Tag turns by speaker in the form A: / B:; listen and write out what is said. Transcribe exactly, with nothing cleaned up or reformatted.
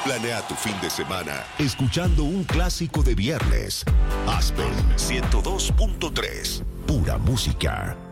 A: Planea tu fin de semana escuchando un clásico de viernes. Aspen ciento dos punto tres. Pura música.